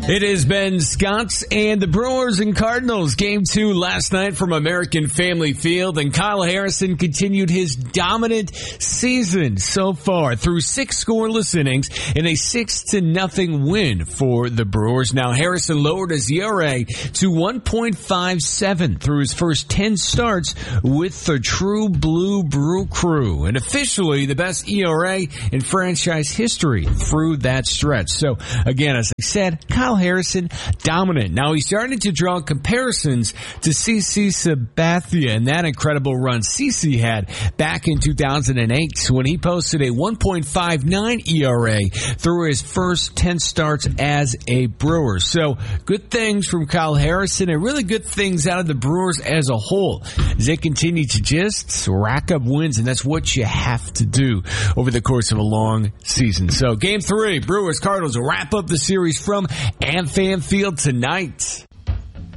It has been Scots and the Brewers and Cardinals. Game 2 last night from American Family Field, and Kyle Harrison continued his dominant season so far through 6 scoreless innings in a 6-0 win for the Brewers. Now Harrison lowered his ERA to 1.57 through his first 10 starts with the True Blue Brew Crew, and officially the best ERA in franchise history through that stretch. So again, as I said, Kyle Harrison, dominant. Now he's starting to draw comparisons to CC Sabathia and that incredible run CC had back in 2008 when he posted a 1.59 ERA through his first 10 starts as a Brewer. So good things from Kyle Harrison and really good things out of the Brewers as a whole as they continue to just rack up wins, and that's what you have to do over the course of a long season. So Game 3, Brewers Cardinals wrap up the series from AmFam Field tonight.